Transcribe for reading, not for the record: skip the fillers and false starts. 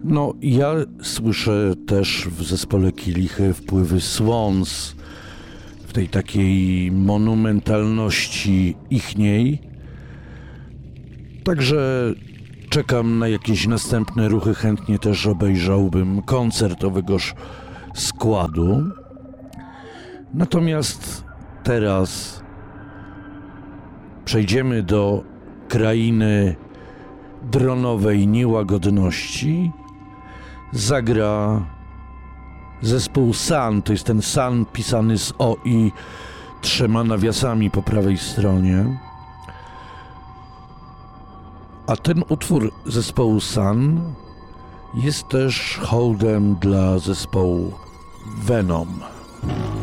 No, ja słyszę też w zespole Kielichy wpływy Swans, w tej takiej monumentalności ichniej. Także czekam na jakieś następne ruchy, chętnie też obejrzałbym koncert owegoż składu. Natomiast teraz przejdziemy do krainy dronowej niełagodności. Zagra zespół Sun, to jest ten Sun pisany z O i 3 nawiasami po prawej stronie. A ten utwór zespołu Sun jest też hołdem dla zespołu Venom.